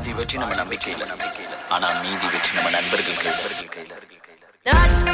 பாதி வெற்றி நம்ம நம்பிக்கையில, ஆனா மீதி வெற்றி நம்ம நண்பர்கள் கையில.